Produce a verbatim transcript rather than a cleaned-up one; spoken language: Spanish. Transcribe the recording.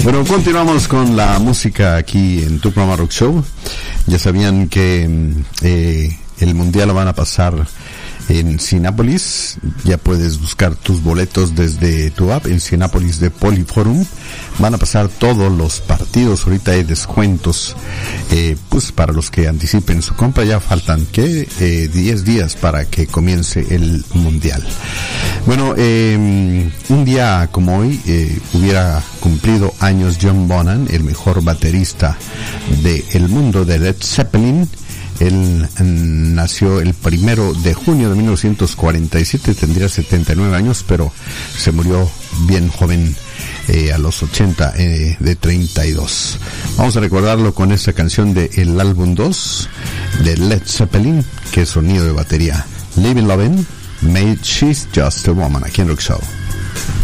Bueno, continuamos con la música aquí en tu programa Rock Show. Ya sabían que eh, el mundial lo van a pasar en Cinépolis. Ya puedes buscar tus boletos desde tu app en Cinépolis de Poliforum. Van a pasar todos los partidos. Ahorita hay descuentos eh, pues para los que anticipen su compra. Ya faltan que eh, diez días para que comience el mundial. Bueno, eh, un día como hoy eh, hubiera cumplido años John Bonham, el mejor baterista del mundo de Led Zeppelin. Él mm, nació el primero de junio de mil novecientos cuarenta y siete, tendría setenta y nueve años, pero se murió bien joven, eh, a los ochenta, eh, de treinta y dos. Vamos a recordarlo con esta canción de el álbum dos de Led Zeppelin, que es sonido de batería. Living Lovin', Made She's Just a Woman, aquí en Rock Show.